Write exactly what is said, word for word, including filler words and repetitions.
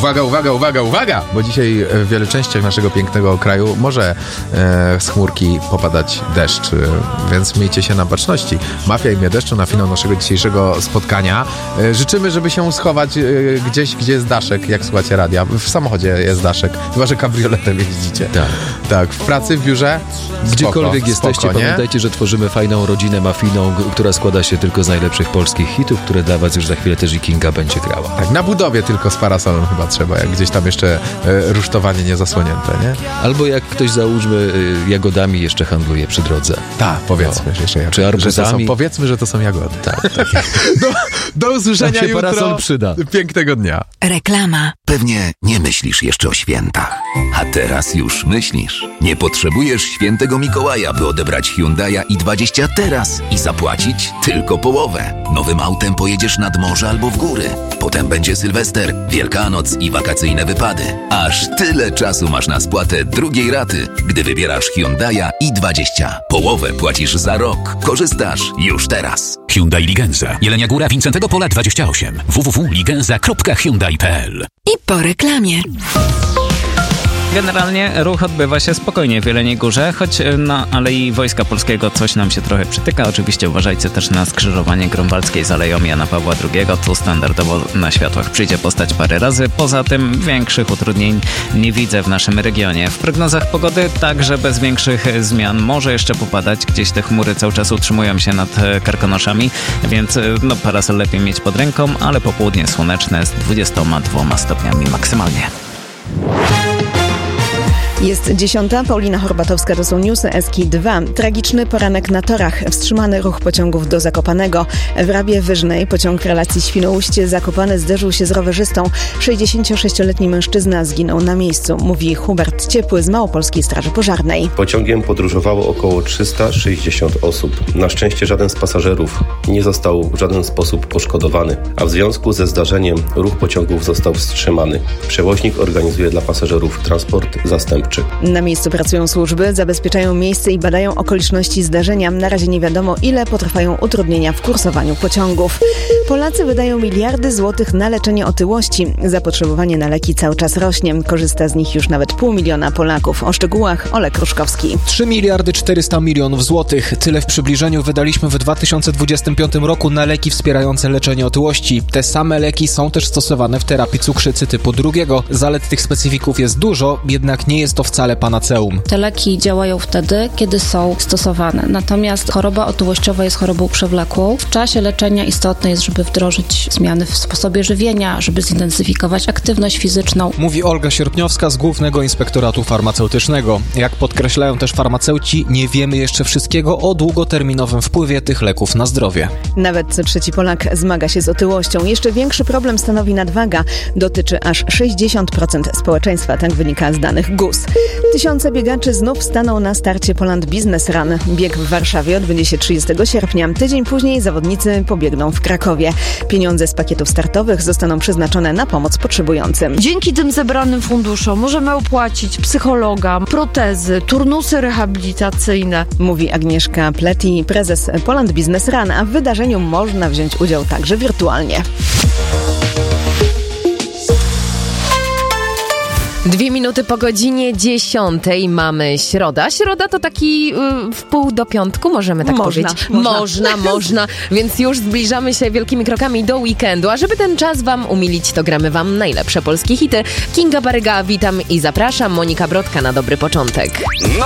Uwaga, uwaga, uwaga, uwaga! Bo dzisiaj w wielu częściach naszego pięknego kraju może e, z chmurki popadać deszcz, e, więc miejcie się na baczności. Mafia i deszczu na finał naszego dzisiejszego spotkania. E, życzymy, żeby się schować e, gdzieś, gdzie jest daszek, jak słuchacie radia. W samochodzie jest daszek, chyba że kabrioletem jeździcie. Tak. Tak, w pracy, w biurze. Spoko, Gdziekolwiek jesteście, spoko, pamiętajcie, że tworzymy fajną rodzinę mafijną, która składa się tylko z najlepszych polskich hitów, które dla was już za chwilę też i Kinga będzie grała. Tak, na budowie tylko z parasolem chyba trzeba, jak gdzieś tam jeszcze e, rusztowanie niezasłonięte, nie? Albo jak ktoś, załóżmy, y, jagodami jeszcze handluje przy drodze. Tak, powiedzmy, no. że jeszcze Czy że to są, arbuzami. powiedzmy, że to są jagody. Tak, tak. do, do usłyszenia Tam się jutro. parasol przyda. Pięknego dnia. Reklama. Pewnie nie myślisz jeszcze o świętach. A teraz już myślisz. Nie potrzebujesz świętego Mikołaja, by odebrać Hyundai'a i dwadzieścia teraz i zapłacić tylko połowę. Nowym autem pojedziesz nad morze albo w góry. Potem będzie Sylwester, Wielkanoc i wakacyjne wypady. Aż tyle czasu masz na spłatę drugiej raty, gdy wybierasz Hyundai'a i dwadzieścia. Połowę płacisz za rok. Korzystasz już teraz. Hyundai Ligenza. Jelenia Góra, Wincentego Pola dwadzieścia osiem. w w w kropka ligenza kropka hyundai kropka p l. I po reklamie. Generalnie ruch odbywa się spokojnie w Jeleniej Górze, choć na Alei Wojska Polskiego coś nam się trochę przytyka. Oczywiście uważajcie też na skrzyżowanie Grunwaldzkiej z Aleją Jana Pawła drugiego. Tu standardowo na światłach przyjdzie postać parę razy. Poza tym większych utrudnień nie widzę w naszym regionie. W prognozach pogody także bez większych zmian. Może jeszcze popadać. Gdzieś te chmury cały czas utrzymują się nad Karkonoszami, więc no, parasol lepiej mieć pod ręką, ale popołudnie słoneczne z dwudziestoma dwoma stopniami maksymalnie. Jest dziesiąta, Paulina Horbatowska, to są newsy S K dwa. Tragiczny poranek na torach, wstrzymany ruch pociągów do Zakopanego. W Rabie Wyżnej pociąg relacji Świnoujście-Zakopane zderzył się z rowerzystą. sześćdziesięciosześcioletni mężczyzna zginął na miejscu, mówi Hubert Ciepły z Małopolskiej Straży Pożarnej. Pociągiem podróżowało około trzysta sześćdziesiąt osób. Na szczęście żaden z pasażerów nie został w żaden sposób poszkodowany, a w związku ze zdarzeniem ruch pociągów został wstrzymany. Przewoźnik organizuje dla pasażerów transport zastępczy. Na miejscu pracują służby, zabezpieczają miejsce i badają okoliczności zdarzenia. Na razie nie wiadomo, ile potrwają utrudnienia w kursowaniu pociągów. Polacy wydają miliardy złotych na leczenie otyłości. Zapotrzebowanie na leki cały czas rośnie. Korzysta z nich już nawet pół miliona Polaków. O szczegółach Olek Kruszkowski. trzy miliardy czterysta milionów złotych. Tyle w przybliżeniu wydaliśmy w dwa tysiące dwudziestym piątym roku na leki wspierające leczenie otyłości. Te same leki są też stosowane w terapii cukrzycy typu drugiego. Zalet tych specyfików jest dużo, jednak nie jest to wcale panaceum. Te leki działają wtedy, kiedy są stosowane. Natomiast choroba otyłościowa jest chorobą przewlekłą. W czasie leczenia istotne jest, żeby wdrożyć zmiany w sposobie żywienia, żeby zintensyfikować aktywność fizyczną. Mówi Olga Sierpniowska z Głównego Inspektoratu Farmaceutycznego. Jak podkreślają też farmaceuci, nie wiemy jeszcze wszystkiego o długoterminowym wpływie tych leków na zdrowie. Nawet co trzeci Polak zmaga się z otyłością. Jeszcze większy problem stanowi nadwaga. Dotyczy aż sześćdziesiąt procent społeczeństwa, tak wynika z danych G U S. Tysiące biegaczy znów staną na starcie Poland Business Run. Bieg w Warszawie odbędzie się trzydziestego sierpnia. Tydzień później zawodnicy pobiegną w Krakowie. Pieniądze z pakietów startowych zostaną przeznaczone na pomoc potrzebującym. Dzięki tym zebranym funduszom możemy opłacić psychologa, protezy, turnusy rehabilitacyjne. Mówi Agnieszka Pleti, prezes Poland Business Run, a w wydarzeniu można wziąć udział także wirtualnie. Dwie minuty po godzinie dziesiątej mamy środa. Środa to taki yy, w pół do piątku, możemy tak można, powiedzieć. Można, można, można. Więc już zbliżamy się wielkimi krokami do weekendu. A żeby ten czas wam umilić, to gramy wam najlepsze polskie hity. Kinga Baryga, witam i zapraszam. Monika Brodka na dobry początek.